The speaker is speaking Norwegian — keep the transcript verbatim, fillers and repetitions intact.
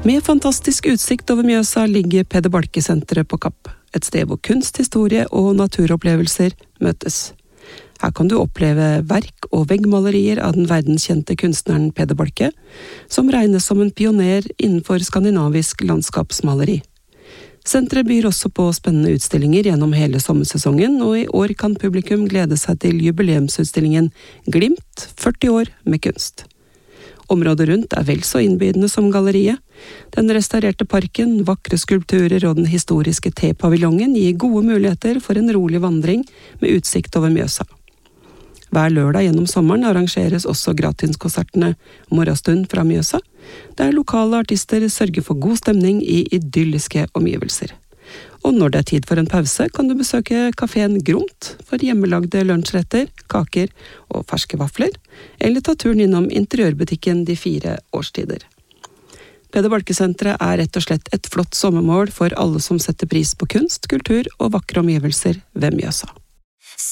Med fantastisk utsikt over Mjøsa ligger Peder Balke-senteret på Kapp, et sted hvor kunst, historie og naturopplevelser møtes. Her kan du oppleve verk og veggmalerier av den verdenskjente kunstneren Peder Balke, som regnes som en pioner innenfor skandinavisk landskapsmaleri. Senteret byr også på spennende utstillinger gjennom hele sommersesongen, og i år kan publikum glede seg til jubileumsutstillingen Glimt, førti år med kunst. Området rundt er vel så innbydende som galleriet. Den restaurerte parken, vakre skulpturer og den historiske T-paviljongen gir gode muligheter for en rolig vandring med utsikt over Mjøsa. Hver lørdag gjennom sommeren arrangeres også gratiskonsertene Morgenstund fra Mjøsa, der lokale artister sørger for god stemning i idylliske omgivelser. Og når det er tid for en pause, kan du besøke kaféen Gromt for hjemmelagde lunsjretter, kaker og ferske vafler, eller ta turen innom interiørbutikken De fire årstider. Peder Balke-senteret er rett og slett et flott sommermål for alle som setter pris på kunst, kultur og vakre omgivelser ved Mjøsa.